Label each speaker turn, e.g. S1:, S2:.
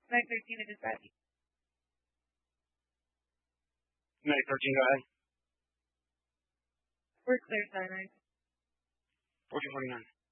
S1: 913 to dispatch.
S2: 913, go ahead.
S1: We're clear, Cyanide.
S2: 1449.